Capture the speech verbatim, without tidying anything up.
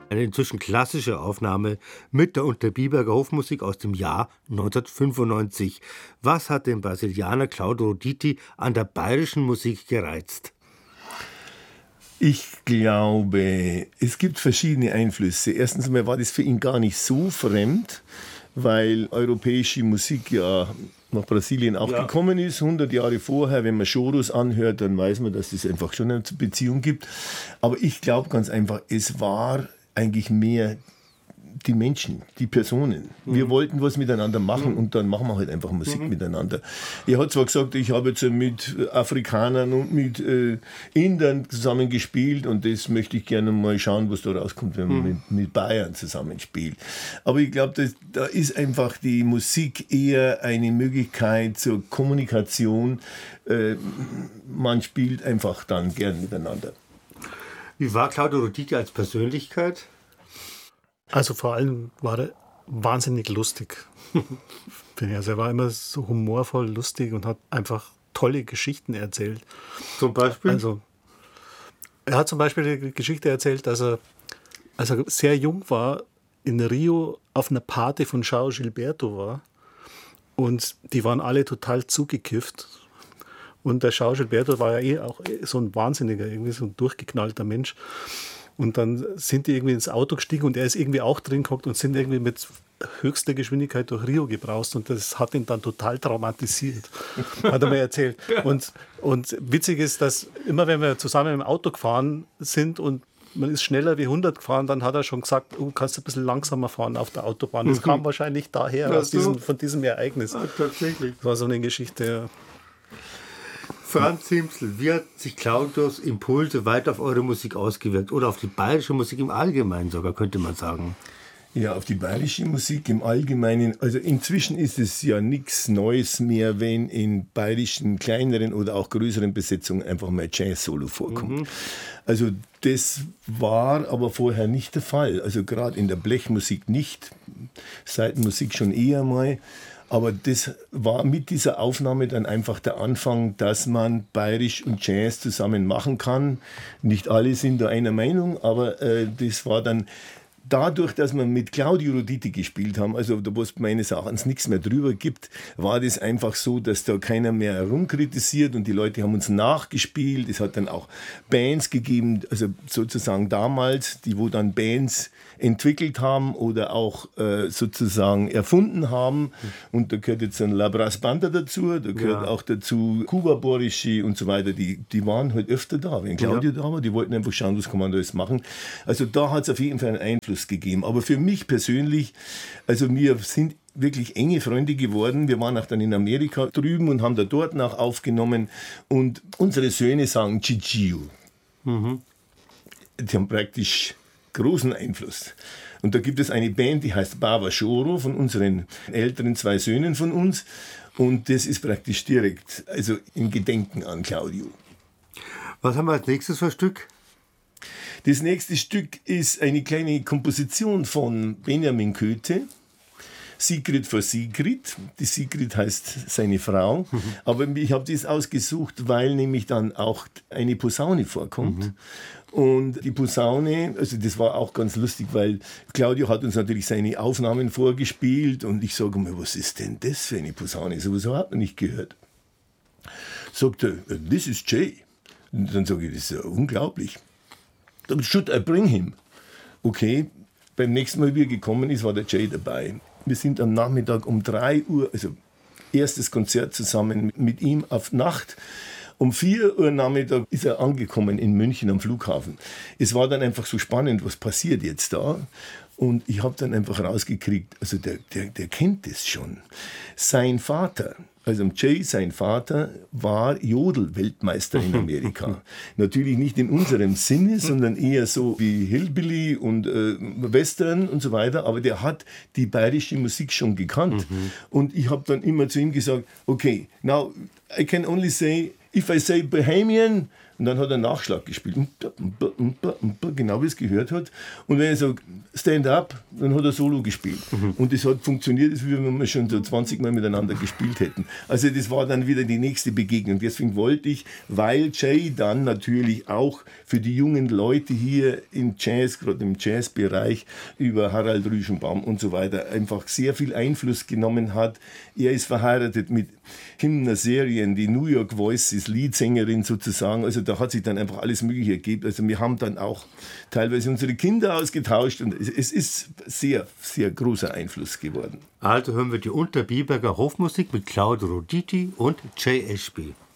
Eine inzwischen klassische Aufnahme mit der Unterbiberger Hofmusik aus dem Jahr neunzehnhundertfünfundneunzig. Was hat den Brasilianer Claudio Roditi an der bayerischen Musik gereizt? Ich glaube, es gibt verschiedene Einflüsse. Erstens mal war das für ihn gar nicht so fremd, weil europäische Musik ja nach Brasilien auch ja. gekommen ist, hundert Jahre vorher. Wenn man Choros anhört, dann weiß man, dass es einfach schon eine Beziehung gibt. Aber ich glaube ganz einfach, es war eigentlich mehr die Menschen, die Personen. Mhm. Wir wollten was miteinander machen mhm. und dann machen wir halt einfach Musik mhm. miteinander. Er hat zwar gesagt, ich habe jetzt mit Afrikanern und mit äh, Indern zusammen gespielt und das möchte ich gerne mal schauen, was da rauskommt, wenn man mhm. mit, mit Bayern zusammenspielt. Aber ich glaube, da ist einfach die Musik eher eine Möglichkeit zur Kommunikation. Äh, man spielt einfach dann gern miteinander. Wie war Claudio Roditi als Persönlichkeit? Also vor allem war er wahnsinnig lustig. Also er war immer so humorvoll, lustig und hat einfach tolle Geschichten erzählt. Zum Beispiel? Also er hat zum Beispiel die Geschichte erzählt, dass er, als er sehr jung war, in Rio auf einer Party von João Gilberto war und die waren alle total zugekifft. Und der João Gilberto war ja eh auch so ein Wahnsinniger, irgendwie so ein durchgeknallter Mensch. Und dann sind die irgendwie ins Auto gestiegen und er ist irgendwie auch drin gehockt und sind irgendwie mit höchster Geschwindigkeit durch Rio gebraust. Und das hat ihn dann total traumatisiert, hat er mir erzählt. Und, und witzig ist, dass immer wenn wir zusammen im Auto gefahren sind und man ist schneller wie hundert gefahren, dann hat er schon gesagt, du kannst ein bisschen langsamer fahren auf der Autobahn. Das mhm. kam wahrscheinlich daher, ja, aus diesem, von diesem Ereignis. Ja, tatsächlich. Das war so eine Geschichte, ja. Franz Ziemsel, wie hat sich Claudios Impulse weiter auf eure Musik ausgewirkt? Oder auf die bayerische Musik im Allgemeinen sogar, könnte man sagen? Ja, auf die bayerische Musik im Allgemeinen. Also inzwischen ist es ja nichts Neues mehr, wenn in bayerischen kleineren oder auch größeren Besetzungen einfach mal Jazz-Solo vorkommt. Mhm. Also das war aber vorher nicht der Fall. Also gerade in der Blechmusik nicht, Saitenmusik schon eher mal. Aber das war mit dieser Aufnahme dann einfach der Anfang, dass man Bayerisch und Jazz zusammen machen kann. Nicht alle sind da einer Meinung, aber äh, das war dann dadurch, dass wir mit Claudio Roditi gespielt haben, also da wo es meines Erachtens nichts mehr drüber gibt, war das einfach so, dass da keiner mehr herumkritisiert und die Leute haben uns nachgespielt. Es hat dann auch Bands gegeben, also sozusagen damals, die wo dann Bands entwickelt haben oder auch äh, sozusagen erfunden haben. Und da gehört jetzt ein La Brass Banda dazu, da gehört ja. auch dazu Kuba Borischi und so weiter. Die, die waren halt öfter da, wenn Claudio ja. da war. Die wollten einfach schauen, was kann man da jetzt machen. Also da hat es auf jeden Fall einen Einfluss gegeben. Aber für mich persönlich, also wir sind wirklich enge Freunde geworden. Wir waren auch dann in Amerika drüben und haben da dort nach aufgenommen. Und unsere Söhne sagen Chichiu. Mhm. Die haben praktisch großen Einfluss. Und da gibt es eine Band, die heißt Baba Choro, von unseren älteren zwei Söhnen von uns. Und das ist praktisch direkt, also im Gedenken an Claudio. Was haben wir als nächstes für ein Stück? Das nächste Stück ist eine kleine Komposition von Benjamin Köthe. Sigrid vor Sigrid. Die Sigrid heißt seine Frau. Mhm. Aber ich habe das ausgesucht, weil nämlich dann auch eine Posaune vorkommt. Mhm. Und die Posaune, also das war auch ganz lustig, weil Claudio hat uns natürlich seine Aufnahmen vorgespielt und ich sage mir, was ist denn das für eine Posaune? So was hat man nicht gehört. Sagt er, this is Jay. Und dann sage ich, das ist ja unglaublich. Dann should I bring him? Okay, beim nächsten Mal, wie er gekommen ist, war der Jay dabei. Wir sind am Nachmittag um drei Uhr, also erstes Konzert zusammen mit ihm auf Nacht. Um vier Uhr Nachmittag ist er angekommen in München am Flughafen. Es war dann einfach so spannend, was passiert jetzt da? Und ich habe dann einfach rausgekriegt, also der, der, der kennt das schon. Sein Vater, also Jay, sein Vater, war Jodel-Weltmeister in Amerika. Natürlich nicht in unserem Sinne, sondern eher so wie Hillbilly und äh, Western und so weiter. Aber der hat die bayerische Musik schon gekannt. Mhm. Und ich habe dann immer zu ihm gesagt, okay, now I can only say, if I say Bohemian, und dann hat er Nachschlag gespielt, genau wie es gehört hat. Und wenn er sagt, Stand-up, dann hat er Solo gespielt. Mhm. Und das hat funktioniert, als wenn wir schon so zwanzig Mal miteinander gespielt hätten. Also das war dann wieder die nächste Begegnung. Deswegen wollte ich, weil Jay dann natürlich auch für die jungen Leute hier im Jazz, gerade im Jazzbereich, über Harald Rüschenbaum und so weiter, einfach sehr viel Einfluss genommen hat. Er ist verheiratet mit Kim Nazarian, die New York Voices Leadsängerin sozusagen. Also da hat sich dann einfach alles Mögliche ergeben. Also wir haben dann auch teilweise unsere Kinder ausgetauscht und es ist sehr, sehr großer Einfluss geworden. Also hören wir die Unterbiberger Hofmusik mit Claudio Roditi und Jay Ashby.